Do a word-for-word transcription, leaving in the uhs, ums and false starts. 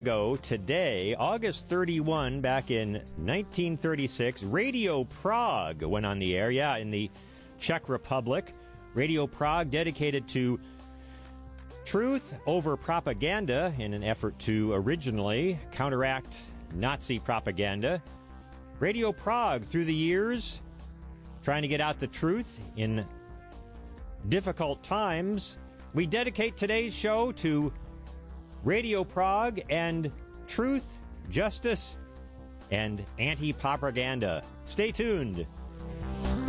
ago today, August thirty-first, back in nineteen thirty-six, Radio Prague went on the air, yeah, in the Czech Republic. Radio Prague dedicated to truth over propaganda in an effort to originally counteract Nazi propaganda. Radio Prague, through the years, trying to get out the truth in difficult times. We dedicate today's show to Radio Prague and truth, justice, and anti-propaganda. Stay tuned.